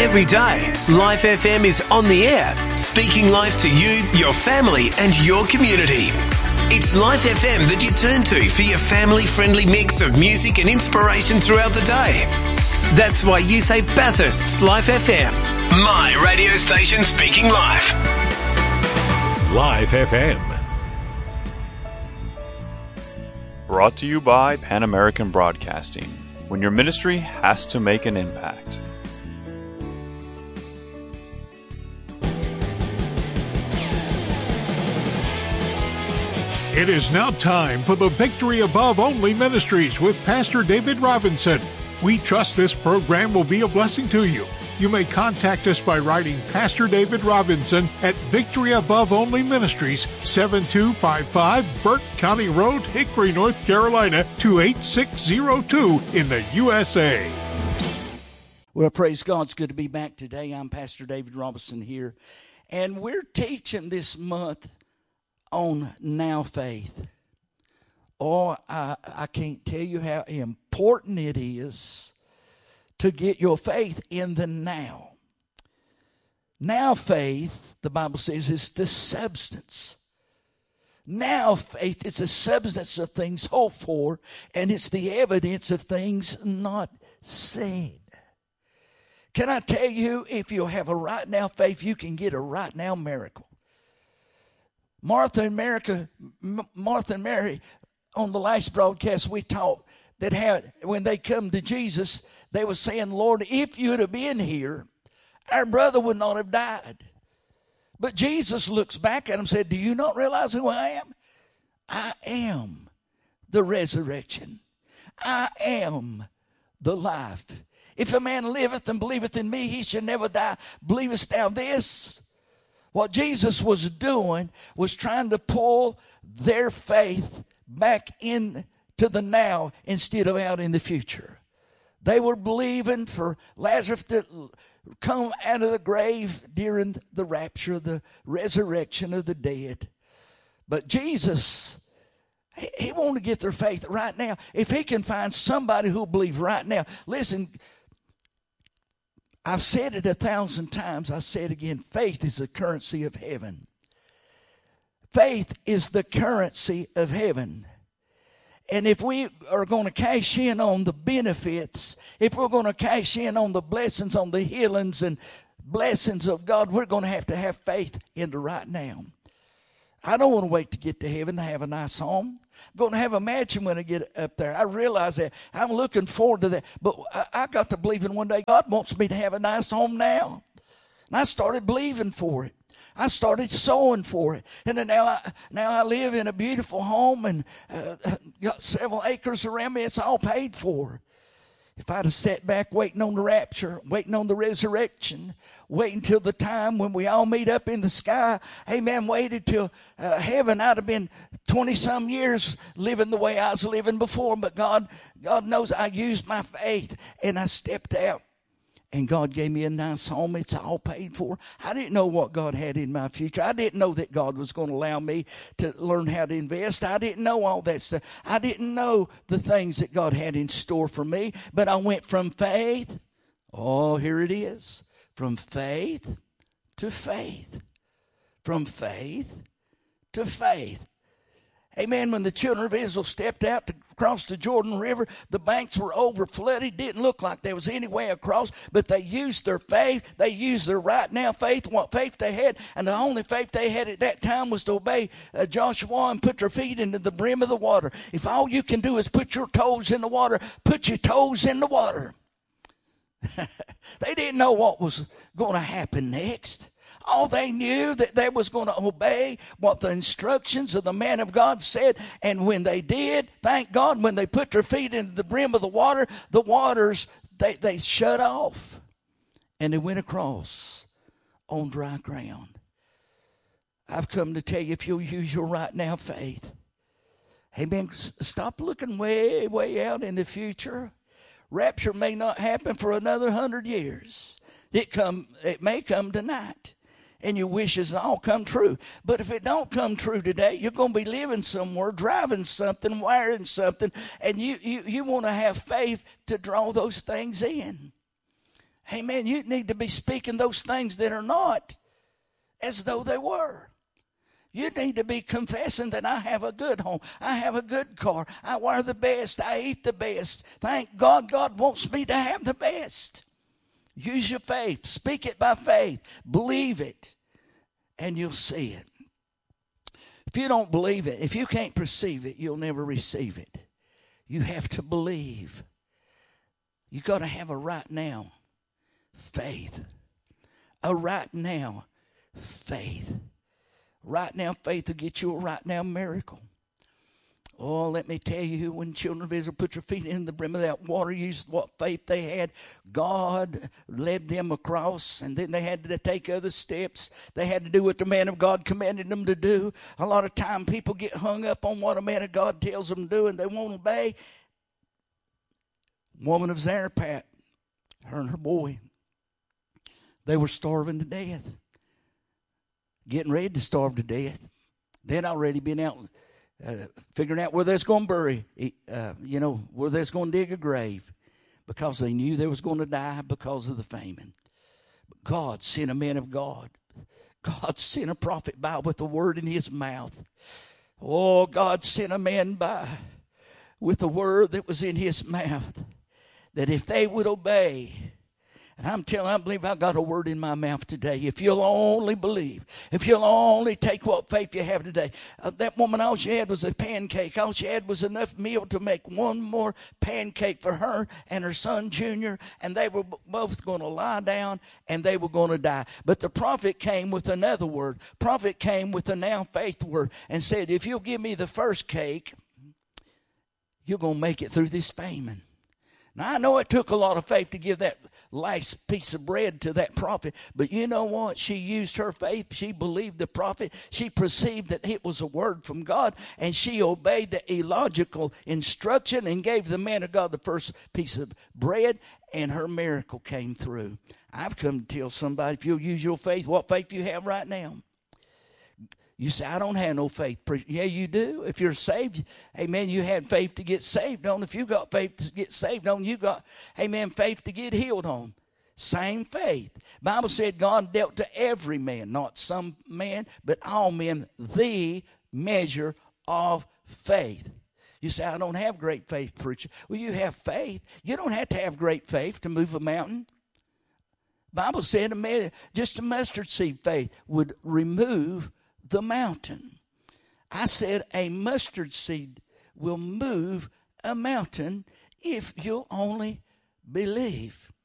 Every day, Life FM is on the air, speaking life to you, your family and your community. It's Life FM that you turn to for your family-friendly mix of music and inspiration throughout the day. That's why you say Bathurst's Life FM, my radio station speaking life. Life FM. Brought to you by Pan American Broadcasting, when your ministry has to make an impact. It is now time for the Victory Above Only Ministries with Pastor David Robinson. We trust this program will be a blessing to you. You may contact us by writing Pastor David Robinson at Victory Above Only Ministries, 7255 Burke County Road, Hickory, North Carolina, 28602 in the USA. Well, praise God. It's good to be back today. I'm Pastor David Robinson here, and we're teaching this month on now faith. Oh, I can't tell you how important it is to get your faith in the now. Now faith, the Bible says, is the substance. Now faith is the substance of things hoped for, and it's the evidence of things not seen. Can I tell you, if you have a right now faith, you can get a right now miracle. Martha and Mary, on the last broadcast we taught that when they come to Jesus, they were saying, Lord, if you'd have been here, our brother would not have died. But Jesus looks back at them and said, do you not realize who I am? I am the resurrection. I am the life. If a man liveth and believeth in me, he shall never die. Believest thou this? What Jesus was doing was trying to pull their faith back into the now instead of out in the future. They were believing for Lazarus to come out of the grave during the rapture, the resurrection of the dead. But Jesus, he wanted to get their faith right now. If he can find somebody who'll believe right now. Listen, I've said it 1,000 times. I say it again. Faith is the currency of heaven. Faith is the currency of heaven. And if we are going to cash in on the benefits, if we're going to cash in on the blessings, on the healings and blessings of God, we're going to have faith in the right now. I don't want to wait to get to heaven to have a nice home. I'm going to have a mansion when I get up there. I realize that. I'm looking forward to that. But I got to believe in one day God wants me to have a nice home now. And I started believing for it. I started sowing for it. And then now I live in a beautiful home and got several acres around me. It's all paid for. If I'd have sat back waiting on the rapture, waiting on the resurrection, waiting till the time when we all meet up in the sky, amen, waited till heaven, I'd have been 20-some years living the way I was living before. But God knows I used my faith and I stepped out. And God gave me a nice home. It's all paid for. I didn't know what God had in my future. I didn't know that God was going to allow me to learn how to invest. I didn't know all that stuff. I didn't know the things that God had in store for me. But I went from faith. Oh, here it is. From faith to faith. From faith to faith. Amen. When the children of Israel stepped out to cross the Jordan River, the banks were over flooded. Didn't look like there was any way across, but they used their faith. They used their right now faith, what faith they had. And the only faith they had at that time was to obey Joshua and put their feet into the brim of the water. If all you can do is put your toes in the water, put your toes in the water. They didn't know what was going to happen next. All they knew that they was going to obey what the instructions of the man of God said. And when they did, thank God, when they put their feet into the brim of the waters, they shut off. And they went across on dry ground. I've come to tell you, if you'll use your right now faith, amen, stop looking way, way out in the future. Rapture may not happen for another 100 years. It may come tonight. And your wishes all come true. But if it don't come true today, you're going to be living somewhere, driving something, wiring something, and you want to have faith to draw those things in. Amen. You need to be speaking those things that are not as though they were. You need to be confessing that I have a good home. I have a good car. I wear the best. I eat the best. Thank God, God wants me to have the best. Use your faith. Speak it by faith. Believe it, and you'll see it. If you don't believe it, if you can't perceive it, you'll never receive it. You have to believe. You got to have a right now faith. A right now faith. Right now faith will get you a right now miracle. Oh, let me tell you, when children of Israel put your feet in the brim of that water, used what faith they had, God led them across, and then they had to take other steps. They had to do what the man of God commanded them to do. A lot of time people get hung up on what a man of God tells them to do, and they won't obey. Woman of Zarephath, her and her boy, they were starving to death. Getting ready to starve to death. They'd already been out figuring out where they're going to bury, where they're going to dig a grave, because they knew they was going to die because of the famine. But God sent a man of God. God sent a prophet by with a word in his mouth. Oh, God sent a man by with a word that was in his mouth, that if they would obey. And I'm telling you, I believe I got a word in my mouth today. If you'll only believe, if you'll only take what faith you have today. That woman, all she had was a pancake. All she had was enough meal to make one more pancake for her and her son Junior. And they were both going to lie down and they were going to die. But the prophet came with another word. Prophet came with a now faith word and said, if you'll give me the first cake, you're going to make it through this famine. Now, I know it took a lot of faith to give that last piece of bread to that prophet, but you know what? She used her faith. She believed the prophet. She perceived that it was a word from God, and she obeyed the illogical instruction and gave the man of God the first piece of bread, and her miracle came through. I've come to tell somebody, if you'll use your faith, what faith you have right now. You say, I don't have no faith. Yeah, you do. If you're saved, amen, you had faith to get saved on. If you got faith to get saved on, you got, amen, faith to get healed on. Same faith. Bible said God dealt to every man, not some man, but all men, the measure of faith. You say, I don't have great faith, preacher. Well, you have faith. You don't have to have great faith to move a mountain. Bible said just a mustard seed faith would remove the mountain. I said a mustard seed will move a mountain if you'll only believe.